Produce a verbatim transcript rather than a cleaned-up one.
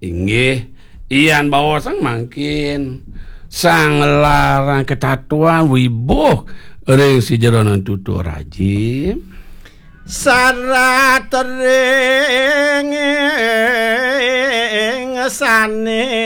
Inggih, iyan bawa sang mangkin sang larang ketatuan wibuh ring si jeronan tutur rajim sarat ring sane